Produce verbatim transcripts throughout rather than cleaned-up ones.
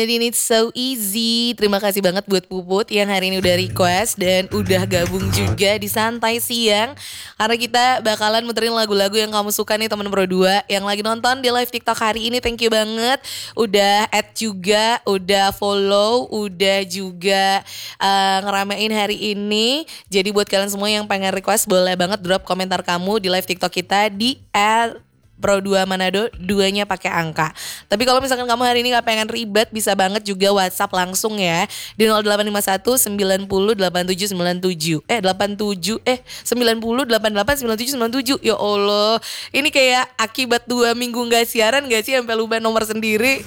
Jadi ini so easy. Terima kasih banget buat Puput yang hari ini udah request dan udah gabung juga di Santai Siang. Karena kita bakalan muterin lagu-lagu yang kamu suka nih teman Pro dua. Yang lagi nonton di live TikTok hari ini, thank you banget. Udah add juga, udah follow, udah juga uh, ngeramein hari ini. Jadi buat kalian semua yang pengen request, boleh banget drop komentar kamu di live TikTok kita di at Pro dua Manado, duanya pakai angka. Tapi kalau misalkan kamu hari ini gak pengen ribet, bisa banget juga WhatsApp langsung ya di nol delapan lima satu sembilan nol delapan tujuh sembilan tujuh eh delapan tujuh eh sembilan nol delapan delapan sembilan tujuh sembilan tujuh. Ya Allah, ini kayak akibat dua minggu gak siaran gak sih sampai lupa nomor sendiri.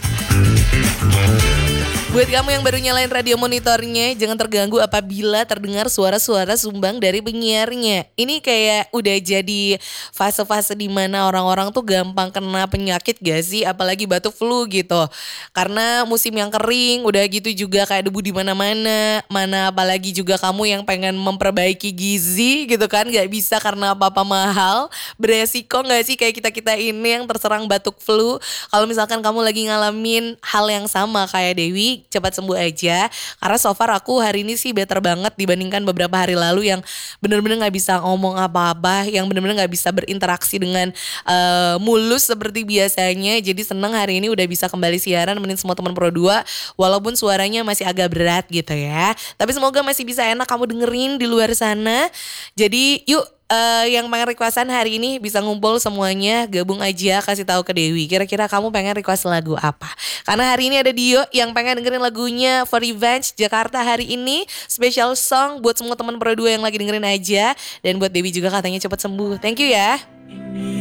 Buat kamu yang baru nyalain radio monitornya, jangan terganggu apabila terdengar suara-suara sumbang dari penyiarnya. Ini kayak udah jadi fase-fase dimana orang-orang tuh gampang kena penyakit gak sih? Apalagi batuk flu gitu. Karena musim yang kering, udah gitu juga kayak debu di mana-mana. Mana apalagi juga kamu yang pengen memperbaiki gizi gitu kan, gak bisa karena apa-apa mahal. Beresiko gak sih kayak kita-kita ini yang terserang batuk flu. Kalau misalkan kamu lagi ngalamin hal yang sama kayak Dewi, cepat sembuh aja. Karena so far aku hari ini sih better banget dibandingkan beberapa hari lalu yang bener-bener gak bisa ngomong apa-apa, yang bener-bener gak bisa berinteraksi dengan uh, mulus seperti biasanya. Jadi seneng hari ini udah bisa kembali siaran nemenin semua teman Pro dua, walaupun suaranya masih agak berat gitu ya. Tapi semoga masih bisa enak kamu dengerin di luar sana. Jadi yuk, Uh, yang pengen requestan hari ini bisa ngumpul semuanya, gabung aja, kasih tahu ke Dewi. Kira-kira kamu pengen request lagu apa? Karena hari ini ada Dio yang pengen dengerin lagunya For Revenge Jakarta hari ini. Special song buat semua teman Pro dua yang lagi dengerin aja. Dan buat Dewi juga katanya cepat sembuh. Thank you ya.